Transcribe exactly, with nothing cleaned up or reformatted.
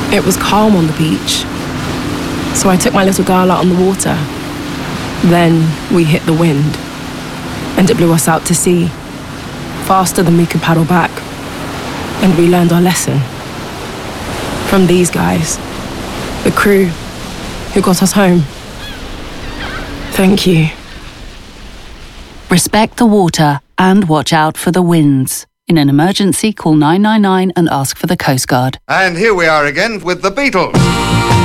It was calm on the beach, so I took my little girl out on the water. Then we hit the wind, and it blew us out to sea, faster than we could paddle back. And we learned our lesson. From these guys, the crew who got us home. Thank you. Respect the water and watch out for the winds. In an emergency, call nine nine nine and ask for the Coast Guard. And here we are again with the Beatles.